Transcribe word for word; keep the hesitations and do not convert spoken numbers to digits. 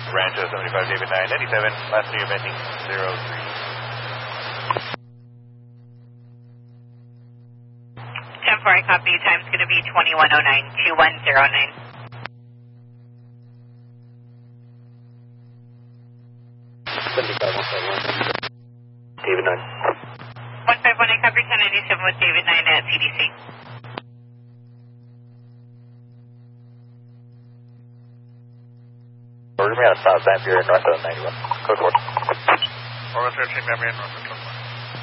Rancho seventy-five, David nine ninety-seven, last three emitting zero three. ten four, I copy. Time's going to be twenty-one oh nine, two one zero nine. seventy-five, one five one. David nine. one five one, I copy. ten ninety-seven with David nine at C D C. We're going to be on a stop sign here in north of ninety-one. Code four. four one thirteen, memory in north of